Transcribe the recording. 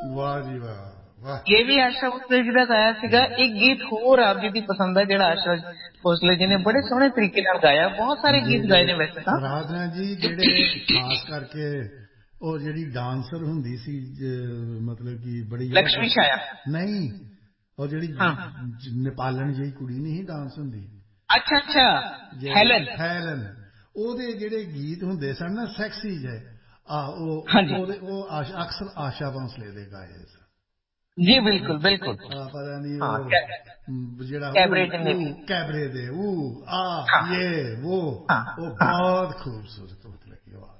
वाह जी वाह वाह। ये भी आशा भोसले जी का गाया सीगा। एक गीत होर आप जी दी पसंद है जेड़ा आशा भोसले जी ने बड़े सोहने तरीके नाल गाया। बहुत सारे जी गीत जी गाए ने वैसे तां। आराधना जी जेड़े खास करके ਉਹ ਜਿਹੜੀ ਡਾਂਸਰ ਹੁੰਦੀ ਸੀ ਮਤਲਬ ਕਿ ਬੜੀ लक्ष्मी छाया ਨਹੀਂ ਉਹ ਜਿਹੜੀ हाँ ਨੇਪਾਲਣ ਜਿਹੀ ਕੁੜੀ ਨਹੀਂ ਡਾਂਸ ਹੁੰਦੀ अच्छा अच्छा ਹੈਲਨ ਉਹਦੇ ਜਿਹੜੇ ਗੀਤ ਹੁੰਦੇ ਸਨ ਨਾ ਸੈਕਸੀ ਜਿਹੇ हाँ जी ਉਹ ਅਕਸਰ ਆਸ਼ਾ ਭੋਂਸਲੇ ਦੇ ਗਾਏ ਸਨ जी बिल्कुल बिल्कुल ਪਤਾ ਨਹੀਂ हाँ ਉਹ ਜਿਹੜਾ कैबरे जिन्ने भी ਉਹ ਕੈਬਰੇ ਦੇ हाँ ਇਹ हाँ ਉਹ हाँ ਬਹੁਤ ਖੂਬਸੂਰਤ ਮਤਲਬ ਕਿ ਆਵਾਜ਼